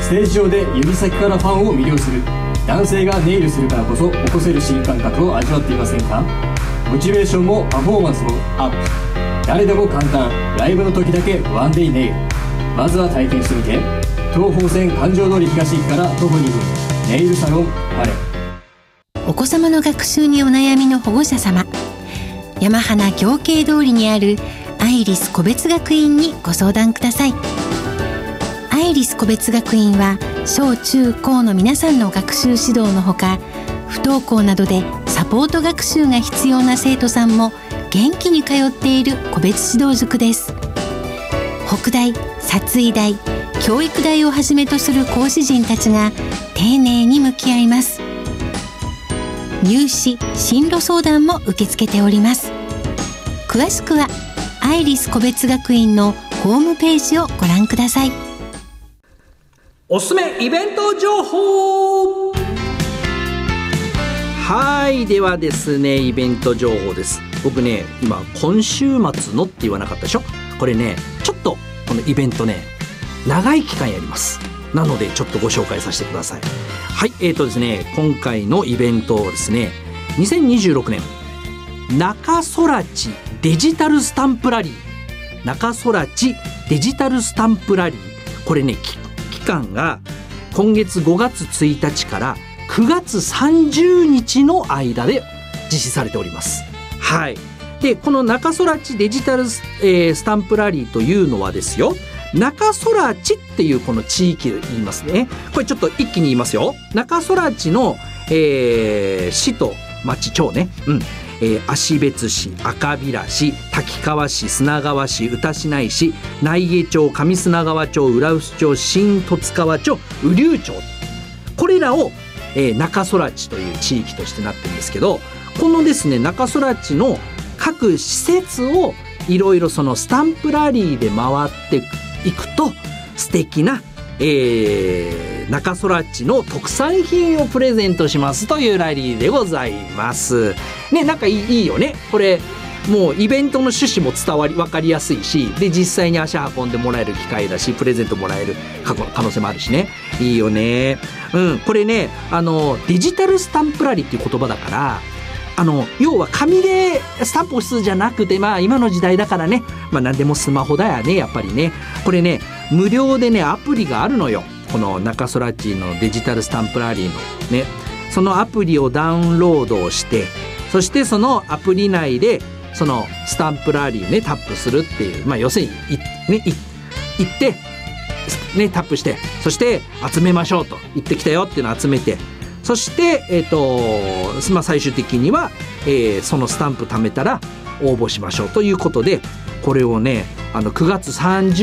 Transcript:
ステージ上で指先からファンを魅了する。男性がネイルするからこそ起こせる新感覚を味わっていませんか？モチベーションもパフォーマンスもアップ。誰でも簡単、ライブの時だけワンデイネイル。まずは体験してみて。東宝線環状通り東駅から徒歩2分、ネイルサロンパレ。 お子様の学習にお悩みの保護者様、山花行慶通りにあるアイリス個別学院にご相談ください。アイリス個別学院は小中高の皆さんの学習指導のほか、不登校などでサポート学習が必要な生徒さんも元気に通っている個別指導塾です。北大、殺医大、教育大をはじめとする講師陣たちが丁寧に向き合います。入試・進路相談も受け付けております。詳しくはアイリス個別学院のホームページをご覧ください。 おすすめイベント情報。はい、ではですね、イベント情報です。僕ね、今今週末のって言わなかったでしょ。これね、ちょっとこのイベントね、長い期間やります。なのでちょっとご紹介させてください。はい、ですね、今回のイベントをですね、2026年中空地デジタルスタンプラリー、中空地デジタルスタンプラリー、これね、期間が今月5月1日から9月30日の間で実施されております。はい。で、この中空地デジタルスタンプラリーというのはですよ、中空地っていうこの地域で言いますね。これちょっと一気に言いますよ。中空地の、市と町町ね、芦別市、赤平市、滝川市、砂川市、歌志内市、内江町、上砂川町、浦臼町、新十津川町、雨竜町、これらを、中空地という地域としてなってるんですけど、このですね、中空地の各施設をいろいろそのスタンプラリーで回っていくと素敵な、中空地の特産品をプレゼントしますというラリーでございますね。なんかいいよね。これもうイベントの趣旨も分かりやすいし、で実際に足運んでもらえる機会だし、プレゼントもらえる可能性もあるしね。いいよね。これね、デジタルスタンプラリーっていう言葉だから、要は紙でスタンプ押すじゃなくて、今の時代だからね、何でもスマホだよね、やっぱりね。これね、無料でね、アプリがあるのよ。この中空地のデジタルスタンプラリーのね、そのアプリをダウンロードをして、そしてそのアプリ内でそのスタンプラリーね、タップするっていう、要するに行ってね、タップして、そして集めましょうと、行ってきたよっていうのを集めて、そして、最終的には、そのスタンプ貯めたら応募しましょうということで、これをね、9月30